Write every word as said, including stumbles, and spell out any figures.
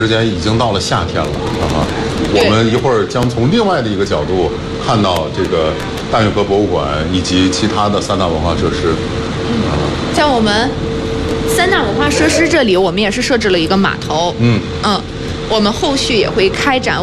时间已经到了夏天了啊，我们一会儿将从另外的一个角度看到这个大运河博物馆以及其他的三大文化设施。 嗯，像我们三大文化设施这里，我们也是设置了一个码头。 嗯嗯，我们后续也会开展